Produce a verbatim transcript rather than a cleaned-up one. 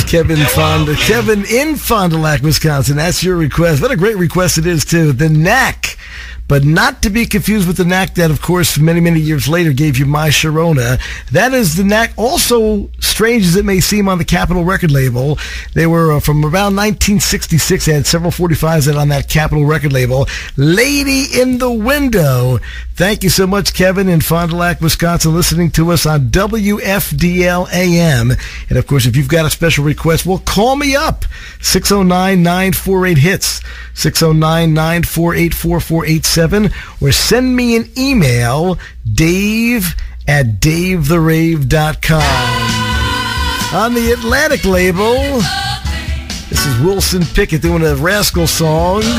Kevin Fond, Kevin in Fond du Lac, Wisconsin. That's your request. What a great request it is, too. The Knack. But not to be confused with the Knack that, of course, many, many years later gave you My Sharona. That is the Knack, also strange as it may seem, on the Capitol record label. They were uh, from around nineteen sixty-six. They had several forty-fives that on that Capitol record label. Lady in the Window. Thank you so much, Kevin in Fond du Lac, Wisconsin, listening to us on W F D L A M. And, of course, if you've got a special request, well, call me up. six oh nine, nine four eight, HITS. six oh nine, nine four eight, four four eight seven. Or send me an email, Dave at dave the rave dot com. On the Atlantic label, this is Wilson Pickett doing a Rascal song.